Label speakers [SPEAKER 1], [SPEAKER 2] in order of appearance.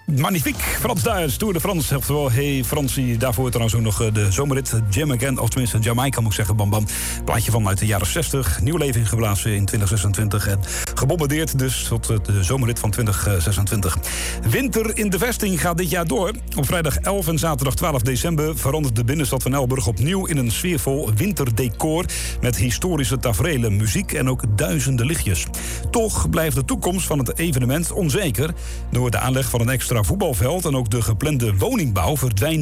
[SPEAKER 1] Magnifiek, Frans-Duits, Tour de France. Oftewel, hey Fransie, daarvoor trouwens ook nog de zomerrit. Jam Again, of tenminste Jamaica moet ik zeggen, bam bam. Plaatje van uit de jaren 60. Nieuw leven ingeblazen in 2026. En gebombardeerd dus tot de zomerrit van 2026. Winter in de vesting gaat dit jaar door. Op vrijdag 11 en zaterdag 12 december verandert de binnenstad van Elburg opnieuw in een sfeervol winterdecor met historische taferelen, muziek en ook duizenden lichtjes. Toch blijft de toekomst van het evenement onzeker. Door de aanleg van een extra voetbalveld en ook de geplande woningbouw verdwijnen